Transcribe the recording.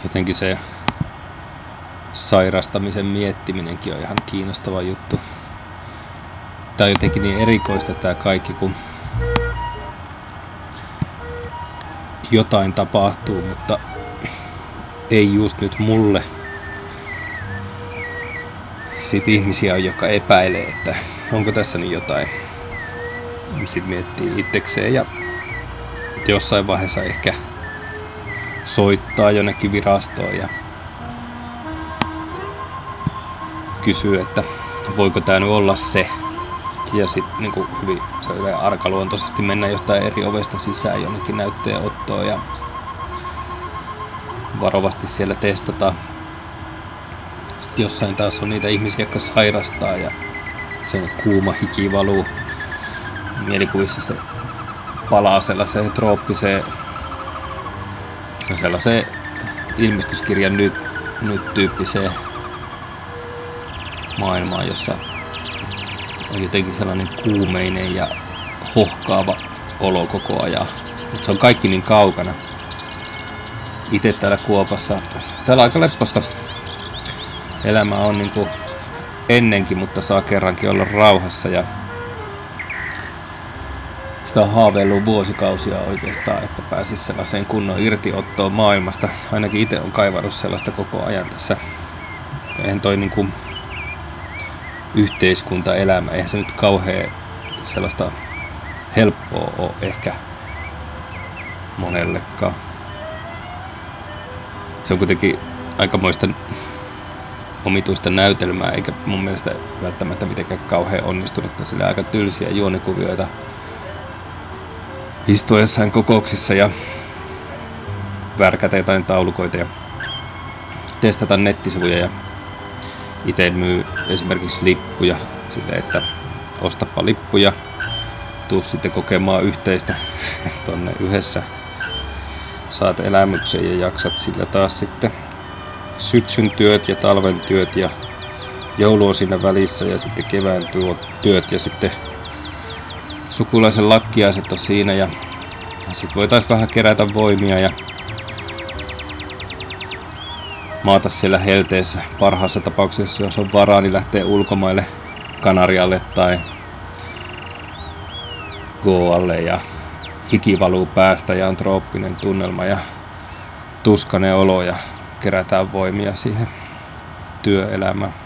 jotenkin se sairastamisen miettiminenkin on ihan kiinnostava juttu. Tää on jotenkin niin erikoista tää kaikki, kun jotain tapahtuu, mutta ei just nyt mulle. Sitten ihmisiä on, joka epäilee, että onko tässä nyt jotain. Sitten miettii itsekseen ja jossain vaiheessa ehkä soittaa jonnekin virastoon ja kysyy, että voiko tää nyt olla se. Ja sitten niin hyvin arkaluontoisesti mennä jostain eri ovesta sisään jonnekin näytteenottoon ja varovasti siellä testataan. Sitten jossain taas on niitä ihmisiä, jotka sairastaa ja se kuuma hiki valuu. Mielikuvissa se palaa sellaiseen trooppiseen, sellaiseen ilmestyskirjan nyt tyyppiseen maailmaan, jossa on jotenkin sellainen kuumeinen ja hohkaava olo koko ajan. Mutta se on kaikki niin kaukana. Itse täällä Kuopassa, täällä aika lepposta elämä on niin kuin ennenkin, mutta saa kerrankin olla rauhassa ja sitä on haaveillut vuosikausia oikeastaan, että pääsisi sellaiseen kunnon irtiottoon maailmasta. Ainakin itse on kaivannut sellaista koko ajan tässä. Eihän toi niin kuin yhteiskuntaelämä, eihän se nyt kauhean sellaista helppoa ole ehkä monellekaan. Se on kuitenkin aikamoista omituista näytelmää, eikä mun mielestä välttämättä mitenkään kauhean onnistunutta. Sillä aika tylsiä juonikuvioita istuessaan kokouksissa ja värkätä jotain taulukoita ja testata nettisivuja ja itse myy esimerkiksi lippuja silleen, että ostapa lippuja, tuu sitten kokemaan yhteistä tonne yhdessä. Saat elämyksen ja jaksat sillä taas sitten syksyn työt ja talven työt ja joulu on siinä välissä ja sitten kevään työt ja sitten sukulaisen lakkiaiset on siinä ja sitten voitaisiin vähän kerätä voimia ja maata siellä helteessä. Parhaassa tapauksessa, jos on varaa, niin lähtee ulkomaille Kanarialle tai Goalle ja hiki valuu päästä ja on trooppinen tunnelma ja tuskainen olo ja kerätään voimia siihen työelämään.